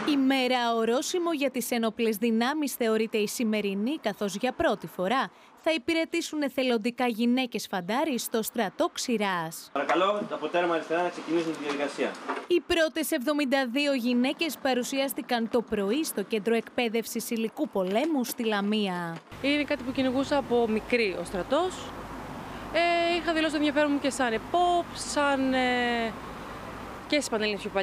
Η μέρα ορόσημο για τις ένοπλες δυνάμεις θεωρείται η σημερινή, καθώς για πρώτη φορά θα υπηρετήσουν εθελοντικά γυναίκες φαντάροι στο στρατό Ξηράς. Παρακαλώ, από τέρμα αριστερά να ξεκινήσουν τη διαδικασία. Οι πρώτες 72 γυναίκες παρουσιάστηκαν το πρωί στο Κέντρο Εκπαίδευσης Υλικού Πολέμου στη Λαμία. Είναι κάτι που κυνηγούσα από μικρή ο στρατός. Είχα δηλώσει το ενδιαφέρον μου και σαν ΕΠΟΠ, σαν και στις Πανελλήνιες πιο παλιά.